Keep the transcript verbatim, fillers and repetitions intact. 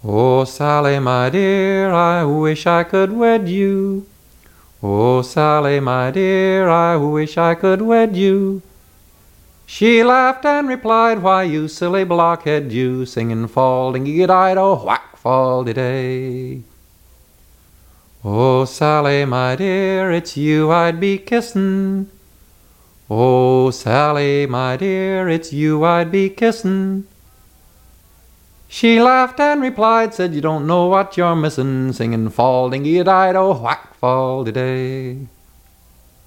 Oh, Sally, my dear, I wish I could wed you. Oh, Sally, my dear, I wish I could wed you. She laughed and replied, why, you silly blockhead, you, singing fall, dingy-dido, whack, fall-de-day. Oh, Sally, my dear, it's you I'd be kissin'. Oh, Sally, my dear, it's you I'd be kissin'. She laughed and replied, said, you don't know what you're missin', singing fall, dingy-dido, whack, fall-de-day.